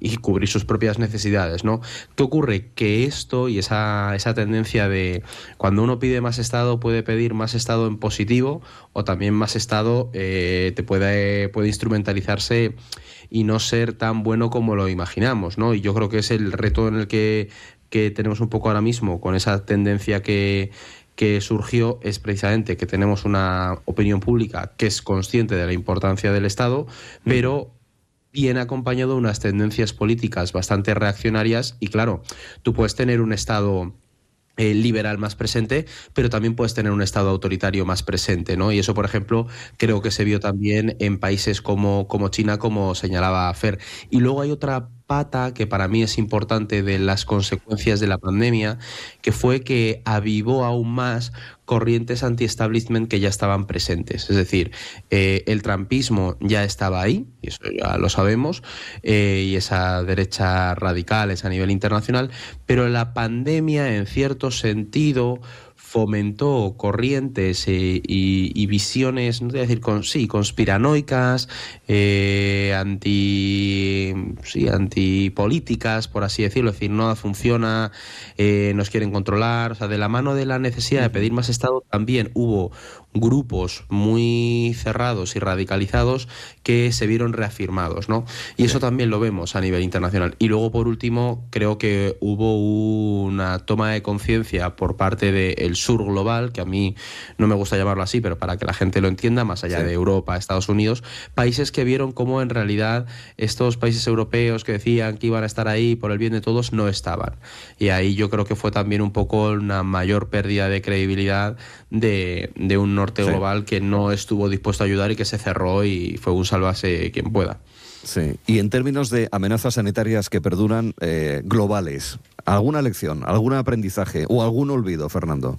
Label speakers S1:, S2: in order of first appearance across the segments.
S1: y cubrir sus propias necesidades, ¿no? ¿Qué ocurre? Que esto y esa tendencia de cuando uno pide más Estado puede pedir más Estado en positivo o también más Estado puede instrumentalizarse y no ser tan bueno como lo imaginamos, ¿no? Y yo creo que es el reto en el que tenemos un poco ahora mismo con esa tendencia que surgió, es precisamente que tenemos una opinión pública que es consciente de la importancia del Estado, pero viene acompañado de unas tendencias políticas bastante reaccionarias y claro, tú puedes tener un Estado liberal más presente, pero también puedes tener un Estado autoritario más presente, ¿no? Y eso, por ejemplo, creo que se vio también en países como China, como señalaba Fer. Y luego hay otra pata que para mí es importante de las consecuencias de la pandemia, que fue que avivó aún más corrientes anti-establishment que ya estaban presentes. Es decir, el trumpismo ya estaba ahí, y eso ya lo sabemos, y esa derecha radical es a nivel internacional, pero la pandemia, en cierto sentido, fomentó corrientes y visiones, no te voy a decir conspiranoicas, antipolíticas, por así decirlo, es decir, nada funciona, nos quieren controlar, o sea, de la mano de la necesidad de pedir más Estado también hubo grupos muy cerrados y radicalizados que se vieron reafirmados, ¿no? Y eso también lo vemos a nivel internacional. Y luego, por último, creo que hubo una toma de conciencia por parte del sur global, que a mí no me gusta llamarlo así, pero para que la gente lo entienda, más allá de Europa, Estados Unidos, países que vieron cómo en realidad estos países europeos que decían que iban a estar ahí por el bien de todos, no estaban. Y ahí yo creo que fue también un poco una mayor pérdida de credibilidad de un norte global que no estuvo dispuesto a ayudar y que se cerró y fue un sálvase quien pueda.
S2: Sí, y en términos de amenazas sanitarias que perduran globales, ¿alguna lección, algún aprendizaje o algún olvido, Fernando?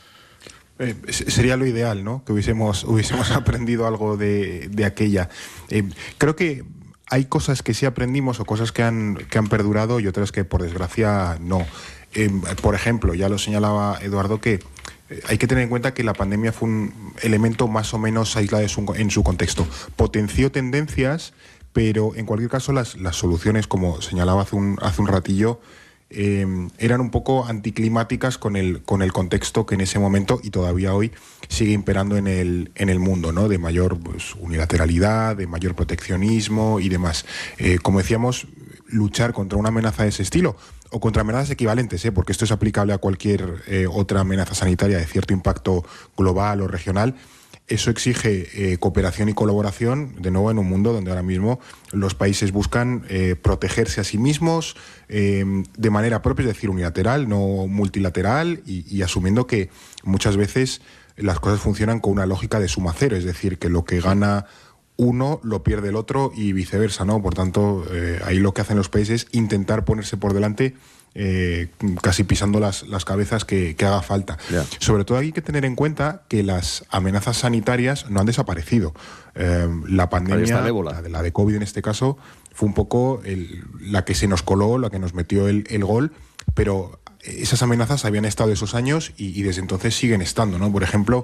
S3: Sería lo ideal, ¿no? Que hubiésemos aprendido algo de aquella. Creo que hay cosas que sí aprendimos o cosas que han perdurado y otras que, por desgracia, no. Por ejemplo, ya lo señalaba Eduardo, que hay que tener en cuenta que la pandemia fue un elemento más o menos aislado en su contexto. Potenció tendencias, pero en cualquier caso las soluciones, como señalaba hace un ratillo, eran un poco anticlimáticas con el contexto que en ese momento y todavía hoy sigue imperando en el mundo, ¿no? De mayor unilateralidad, de mayor proteccionismo y demás. Como decíamos, luchar contra una amenaza de ese estilo o contra amenazas equivalentes, porque esto es aplicable a cualquier otra amenaza sanitaria de cierto impacto global o regional. Eso exige cooperación y colaboración, de nuevo, en un mundo donde ahora mismo los países buscan protegerse a sí mismos de manera propia, es decir, unilateral, no multilateral, y asumiendo que muchas veces las cosas funcionan con una lógica de suma cero, es decir, que lo que gana uno lo pierde el otro y viceversa, ¿no? Por tanto, ahí lo que hacen los países es intentar ponerse por delante, casi pisando las cabezas que haga falta. Sobre todo hay que tener en cuenta que las amenazas sanitarias no han desaparecido. La pandemia, la de COVID en este caso, fue un poco la que se nos coló, la que nos metió el gol, pero esas amenazas habían estado esos años y desde entonces siguen estando, ¿no? Por ejemplo,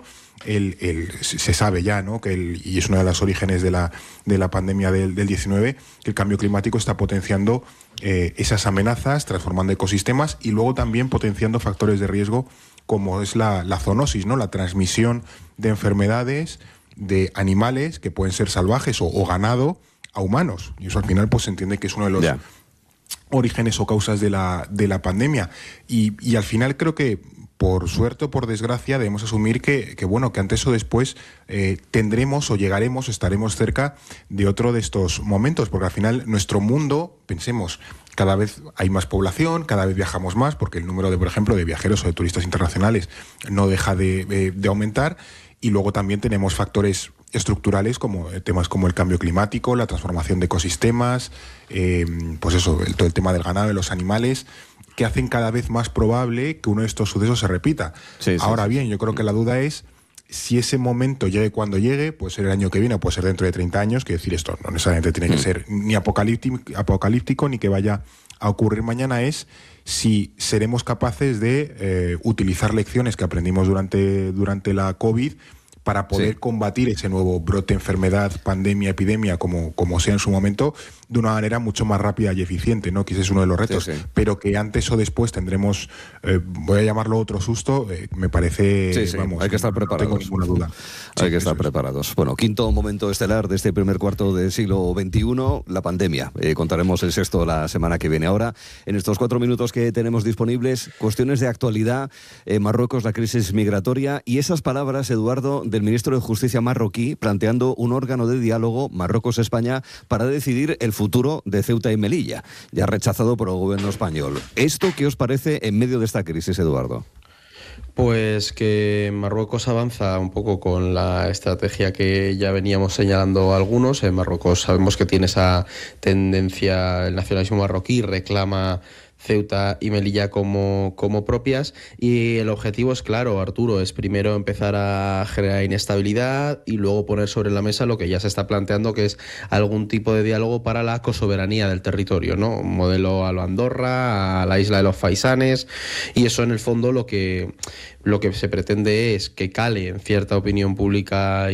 S3: se sabe ya, ¿no? Y es uno de los orígenes de la pandemia del 19, que el cambio climático está potenciando esas amenazas, transformando ecosistemas y luego también potenciando factores de riesgo como es la zoonosis, ¿no? La transmisión de enfermedades de animales que pueden ser salvajes o ganado a humanos. Y eso al final pues se entiende que es uno de los orígenes o causas de la pandemia. Y al final creo que, por suerte o por desgracia, debemos asumir que antes o después tendremos o llegaremos, estaremos cerca de otro de estos momentos, porque al final nuestro mundo, pensemos, cada vez hay más población, cada vez viajamos más, porque el número por ejemplo, de viajeros o de turistas internacionales no deja de aumentar, y luego también tenemos factores estructurales como temas como el cambio climático, la transformación de ecosistemas, todo el tema del ganado, de los animales, que hacen cada vez más probable que uno de estos sucesos se repita. Ahora bien, yo creo que la duda es si ese momento llegue cuando llegue, puede ser el año que viene o puede ser dentro de 30 años, quiero decir, esto no necesariamente tiene que ser ni apocalíptico ni que vaya a ocurrir mañana, es si seremos capaces de utilizar lecciones que aprendimos durante la COVID para poder combatir ese nuevo brote, enfermedad, pandemia, epidemia, como sea en su momento, de una manera mucho más rápida y eficiente, ¿no? Que ese es uno de los retos. Pero que antes o después tendremos, voy a llamarlo otro susto, me parece, vamos,
S2: hay que estar preparados.
S3: No tengo ninguna duda.
S2: Hay que estar preparados. Bueno, quinto momento estelar de este primer cuarto del siglo XXI, la pandemia. Contaremos el sexto la semana que viene. Ahora, en estos 4 minutos que tenemos disponibles, cuestiones de actualidad, Marruecos, la crisis migratoria y esas palabras, Eduardo, del ministro de Justicia marroquí, planteando un órgano de diálogo Marruecos-España para decidir el futuro de Ceuta y Melilla, ya rechazado por el gobierno español. ¿Esto qué os parece en medio de esta crisis, Eduardo?
S1: Pues que Marruecos avanza un poco con la estrategia que ya veníamos señalando algunos. En Marruecos sabemos que tiene esa tendencia, el nacionalismo marroquí reclama Ceuta y Melilla como propias, y el objetivo es claro, Arturo, es primero empezar a generar inestabilidad y luego poner sobre la mesa lo que ya se está planteando, que es algún tipo de diálogo para la cosoberanía del territorio, ¿no? Un modelo a lo Andorra, a la isla de los Faisanes, y eso en el fondo lo que se pretende es que cale en cierta opinión pública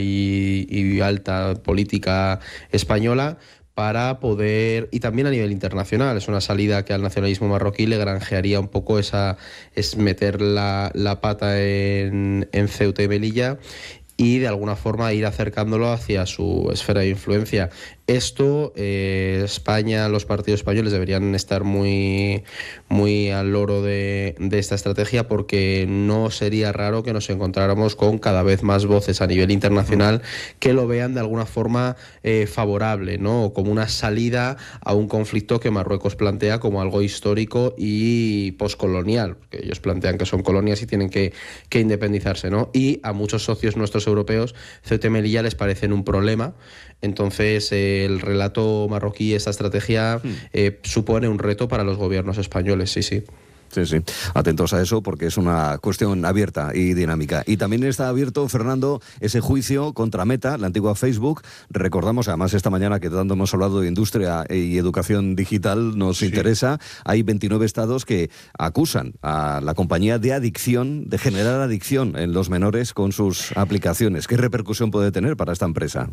S1: y alta política española, para poder, y también a nivel internacional, es una salida que al nacionalismo marroquí le granjearía un poco es meter la pata en Ceuta y Melilla y de alguna forma ir acercándolo hacia su esfera de influencia. Esto, España, los partidos españoles deberían estar muy, muy al loro de esta estrategia, porque no sería raro que nos encontráramos con cada vez más voces a nivel internacional que lo vean de alguna forma favorable, ¿no? O como una salida a un conflicto que Marruecos plantea como algo histórico y poscolonial, que ellos plantean que son colonias y tienen que independizarse, ¿no? Y a muchos socios nuestros europeos, Ceuta y Melilla les parecen un problema. Entonces, el relato marroquí, esta estrategia, supone un reto para los gobiernos españoles, sí.
S2: Sí. Atentos a eso, porque es una cuestión abierta y dinámica. Y también está abierto, Fernando, ese juicio contra Meta, la antigua Facebook. Recordamos, además, esta mañana que tanto hemos hablado de industria y educación digital, nos interesa. Hay 29 estados que acusan a la compañía de adicción, de generar adicción en los menores con sus aplicaciones. ¿Qué repercusión puede tener para esta empresa?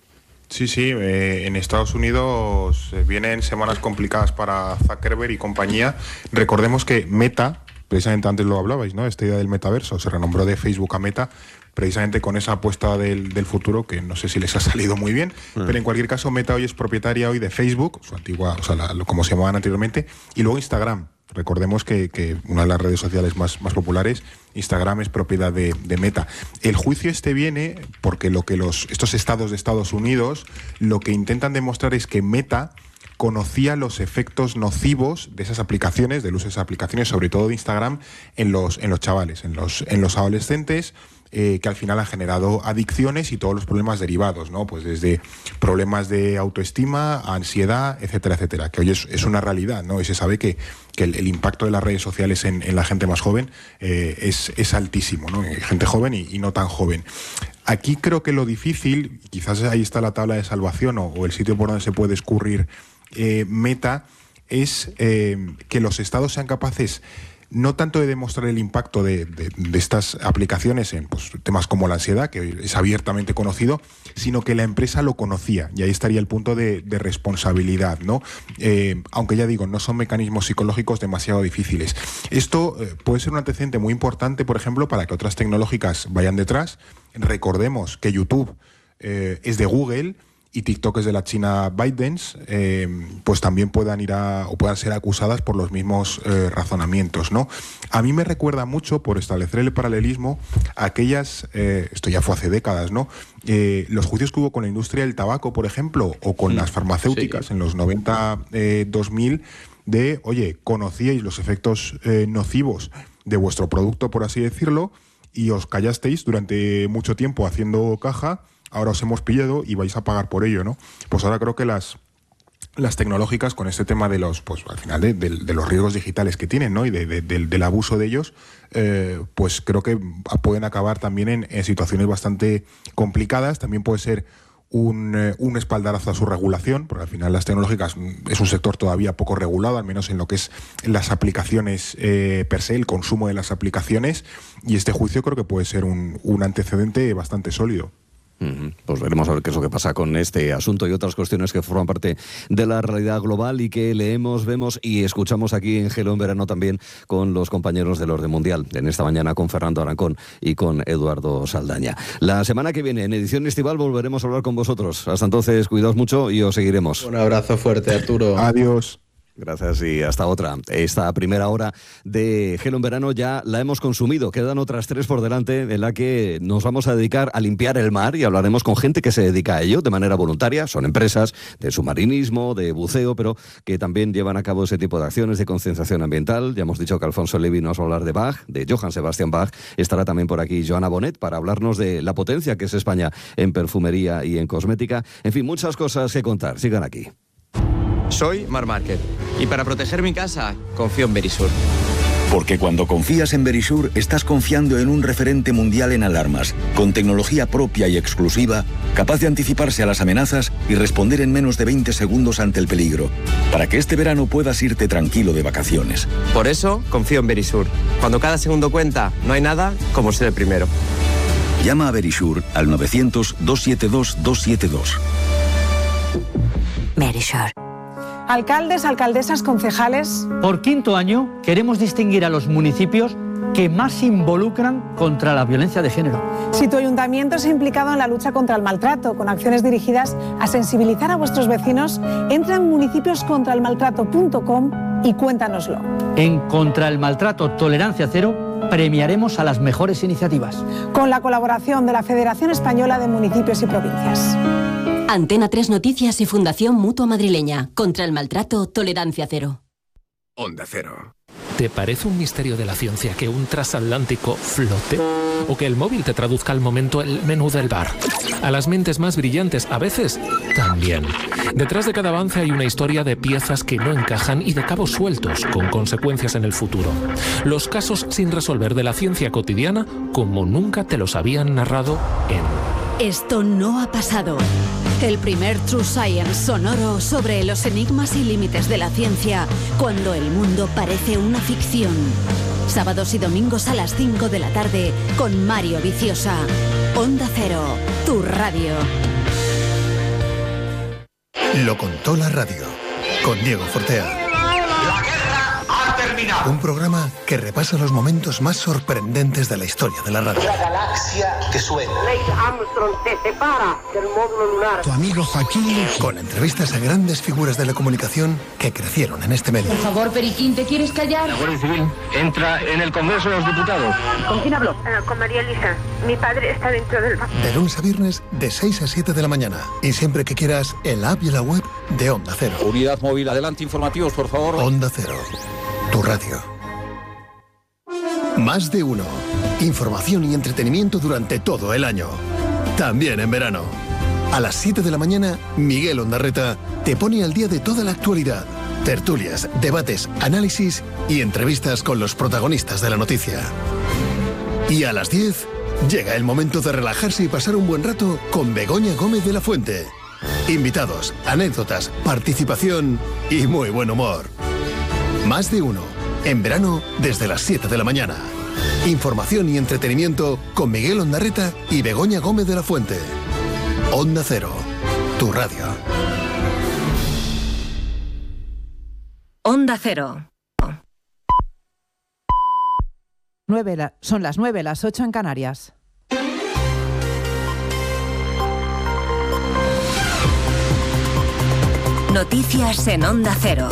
S3: Sí, en Estados Unidos vienen semanas complicadas para Zuckerberg y compañía. Recordemos que Meta, precisamente antes lo hablabais, ¿no? Esta idea del metaverso, se renombró de Facebook a Meta, precisamente con esa apuesta del futuro, que no sé si les ha salido muy bien, pero en cualquier caso Meta hoy es propietaria hoy de Facebook, su antigua, como se llamaban anteriormente, y luego Instagram. Recordemos que una de las redes sociales más populares, Instagram, es propiedad de Meta. El juicio viene porque estos estados de Estados Unidos lo que intentan demostrar es que Meta conocía los efectos nocivos de esas aplicaciones, del uso de esas aplicaciones, sobre todo de Instagram, en los chavales, en los adolescentes, que al final han generado adicciones y todos los problemas derivados, ¿no? Pues desde problemas de autoestima, ansiedad, etcétera, etcétera, que hoy es una realidad, ¿no? Y se sabe que el impacto de las redes sociales en la gente más joven es altísimo, ¿no? Gente joven y no tan joven. Aquí creo que lo difícil, quizás ahí está la tabla de salvación o el sitio por donde se puede escurrir Meta, es que los estados sean capaces no tanto de demostrar el impacto de estas aplicaciones en temas como la ansiedad, que es abiertamente conocido, sino que la empresa lo conocía, y ahí estaría el punto de responsabilidad, ¿no? Aunque ya digo, no son mecanismos psicológicos demasiado difíciles. Esto puede ser un antecedente muy importante, por ejemplo, para que otras tecnológicas vayan detrás. Recordemos que YouTube es de Google y TikTok es de la China ByteDance, pues también puedan ser acusadas por los mismos razonamientos, ¿no? A mí me recuerda mucho, por establecer el paralelismo, aquellas, esto ya fue hace décadas, ¿no? Los juicios que hubo con la industria del tabaco, por ejemplo, o con las farmacéuticas en los 90-2000, de, oye, conocíais los efectos nocivos de vuestro producto, por así decirlo, y os callasteis durante mucho tiempo haciendo caja. Ahora os hemos pillado y vais a pagar por ello, ¿no? Pues ahora creo que las tecnológicas, con este tema de los, pues al final de los riesgos digitales que tienen, ¿no? Y del abuso de ellos, pues creo que pueden acabar también en situaciones bastante complicadas. También puede ser un espaldarazo a su regulación, porque al final las tecnológicas es un sector todavía poco regulado, al menos en lo que es las aplicaciones per se, el consumo de las aplicaciones, y este juicio creo que puede ser un antecedente bastante sólido.
S2: Pues veremos a ver qué es lo que pasa con este asunto y otras cuestiones que forman parte de la realidad global y que leemos, vemos y escuchamos aquí en Gelo en Verano también con los compañeros del Orden Mundial, en esta mañana con Fernando Arancón y con Eduardo Saldaña. La semana que viene, en edición estival, volveremos a hablar con vosotros. Hasta entonces, cuidaos mucho y os seguiremos.
S1: Un abrazo fuerte, Arturo.
S3: Adiós.
S2: Gracias y hasta otra. Esta primera hora de Gelo en Verano ya la hemos consumido. Quedan otras 3 por delante en la que nos vamos a dedicar a limpiar el mar y hablaremos con gente que se dedica a ello de manera voluntaria. Son empresas de submarinismo, de buceo, pero que también llevan a cabo ese tipo de acciones de concienciación ambiental. Ya hemos dicho que Alfonso Levi nos va a hablar de Bach, de Johann Sebastian Bach. Estará también por aquí Joana Bonet para hablarnos de la potencia que es España en perfumería y en cosmética. En fin, muchas cosas que contar. Sigan aquí.
S4: Soy Marc Márquez y para proteger mi casa confío en Verisur.
S5: Porque cuando confías en Verisur estás confiando en un referente mundial en alarmas, con tecnología propia y exclusiva, capaz de anticiparse a las amenazas y responder en menos de 20 segundos ante el peligro, para que este verano puedas irte tranquilo de vacaciones.
S4: Por eso confío en Verisur. Cuando cada segundo cuenta, no hay nada como ser el primero.
S5: Llama a Verisur al 900-272-272.
S6: Verisur.
S7: Alcaldes, alcaldesas, concejales.
S8: Por 5º año queremos distinguir a los municipios que más se involucran contra la violencia de género.
S7: Si tu ayuntamiento se ha implicado en la lucha contra el maltrato, con acciones dirigidas a sensibilizar a vuestros vecinos, entra en municipioscontraelmaltrato.com y cuéntanoslo.
S8: En Contra el Maltrato Tolerancia Cero premiaremos a las mejores iniciativas.
S7: Con la colaboración de la Federación Española de Municipios y Provincias.
S6: Antena 3 Noticias y Fundación Mutua Madrileña. Contra el maltrato, tolerancia cero.
S9: Onda Cero. ¿Te parece un misterio de la ciencia que un transatlántico flote? ¿O que el móvil te traduzca al momento el menú del bar? A las mentes más brillantes, a veces, también. Detrás de cada avance hay una historia de piezas que no encajan y de cabos sueltos, con consecuencias en el futuro. Los casos sin resolver de la ciencia cotidiana, como nunca te los habían narrado en...
S6: Esto no ha pasado. El primer True Science sonoro sobre los enigmas y límites de la ciencia cuando el mundo parece una ficción. Sábados y domingos a las 5 de la tarde con Mario Viciosa. Onda Cero, tu radio.
S10: Lo contó la radio con Diego Fortea.
S11: La guerra ha terminado.
S10: Un programa que repasa los momentos más sorprendentes de la historia de la radio.
S11: La galaxia que suena.
S12: Neil Armstrong se separa del módulo lunar.
S10: Tu amigo Joaquín. Con entrevistas a grandes figuras de la comunicación que crecieron en este medio.
S13: Por favor, Periquín, ¿te quieres callar?
S14: La Guardia Civil entra en el Congreso de los Diputados.
S15: ¿Con quién hablo? Con María Elisa. Mi padre está dentro del banco.
S10: De lunes a viernes, de 6 a 7 de la mañana. Y siempre que quieras, en la app y en la web de Onda Cero.
S14: Unidad móvil, adelante, informativos, por favor.
S10: Onda Cero, tu radio. Más de uno. Información y entretenimiento durante todo el año. También en verano. A las 7 de la mañana, Miguel Ondarreta te pone al día de toda la actualidad. Tertulias, debates, análisis y entrevistas con los protagonistas de la noticia. Y a las 10, llega el momento de relajarse y pasar un buen rato con Begoña Gómez de la Fuente. Invitados, anécdotas, participación y muy buen humor. Más de uno. En verano, desde las 7 de la mañana. Información y entretenimiento con Miguel Ondarreta y Begoña Gómez de la Fuente. Onda Cero, tu radio.
S6: Onda Cero.
S16: Son las 9, las 8 en Canarias.
S6: Noticias en Onda Cero.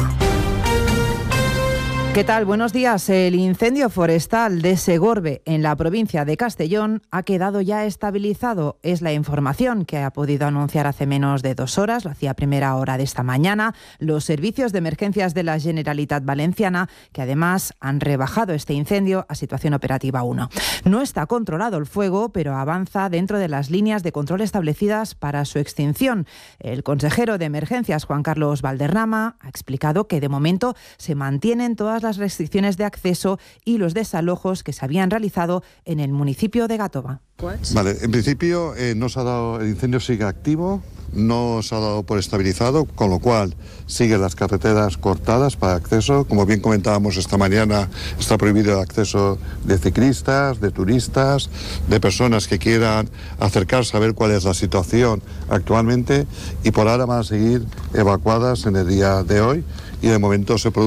S16: ¿Qué tal? Buenos días. El incendio forestal de Segorbe, en la provincia de Castellón, ha quedado ya estabilizado. Es la información que ha podido anunciar hace menos de 2 horas, lo hacía a primera hora de esta mañana, los servicios de emergencias de la Generalitat Valenciana, que además han rebajado este incendio a situación operativa 1. No está controlado el fuego, pero avanza dentro de las líneas de control establecidas para su extinción. El consejero de Emergencias, Juan Carlos Valderrama, ha explicado que de momento se mantienen todas las las restricciones de acceso y los desalojos que se habían realizado en el municipio de Gátova.
S17: Vale, en principio no se ha dado, el incendio sigue activo, no se ha dado por estabilizado, con lo cual siguen las carreteras cortadas para acceso. Como bien comentábamos esta mañana, está prohibido el acceso de ciclistas, de turistas, de personas que quieran acercarse a ver cuál es la situación actualmente, y por ahora van a seguir evacuadas en el día de hoy, y de momento se produce